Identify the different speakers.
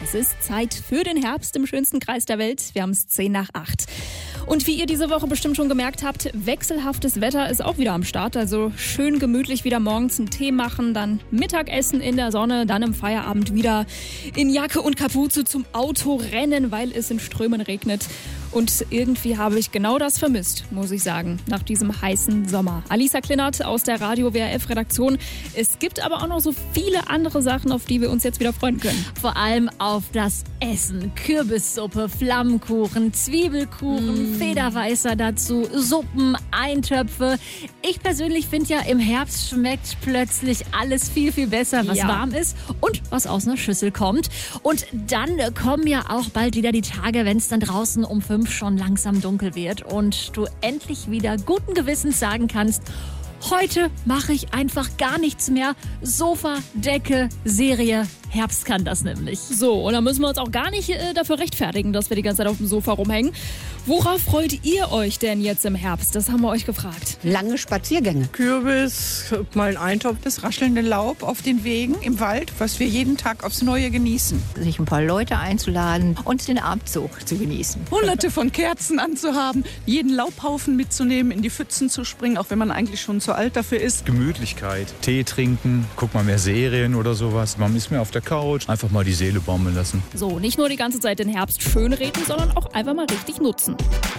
Speaker 1: Es ist Zeit für den Herbst im schönsten Kreis der Welt. Wir haben es 7:10. Und wie ihr diese Woche bestimmt schon gemerkt habt, wechselhaftes Wetter ist auch wieder am Start. Also schön gemütlich wieder morgens einen Tee machen, dann Mittagessen in der Sonne, dann im Feierabend wieder in Jacke und Kapuze zum Auto rennen, weil es in Strömen regnet. Und irgendwie habe ich genau das vermisst, muss ich sagen, nach diesem heißen Sommer. Alisa Klinnert aus der Radio-WRF-Redaktion. Es gibt aber auch noch so viele andere Sachen, auf die wir uns jetzt wieder freuen können.
Speaker 2: Vor allem auf das Essen. Kürbissuppe, Flammkuchen, Zwiebelkuchen, Federweißer dazu, Suppen, Eintöpfe. Ich persönlich finde ja, im Herbst schmeckt plötzlich alles viel, viel besser, was warm ist und was aus einer Schüssel kommt. Und dann kommen ja auch bald wieder die Tage, wenn es dann draußen um 5 schon langsam dunkel wird und du endlich wieder guten Gewissens sagen kannst, heute mache ich einfach gar nichts mehr. Sofa, Decke, Serie. Herbst kann das nämlich.
Speaker 1: So, und dann müssen wir uns auch gar nicht dafür rechtfertigen, dass wir die ganze Zeit auf dem Sofa rumhängen. Worauf freut ihr euch denn jetzt im Herbst? Das haben wir euch gefragt.
Speaker 3: Lange Spaziergänge.
Speaker 4: Kürbis, mal ein Eintopf, das raschelnde Laub auf den Wegen im Wald, was wir jeden Tag aufs Neue genießen.
Speaker 3: Sich ein paar Leute einzuladen und den Abendzug zu genießen.
Speaker 4: Hunderte von Kerzen anzuhaben, jeden Laubhaufen mitzunehmen, in die Pfützen zu springen, auch wenn man eigentlich schon zu alt dafür ist.
Speaker 5: Gemütlichkeit, Tee trinken, guck mal mehr Serien oder sowas. Man ist mehr auf der Couch, einfach mal die Seele baumeln lassen.
Speaker 1: So, nicht nur die ganze Zeit den Herbst schönreden, sondern auch einfach mal richtig nutzen.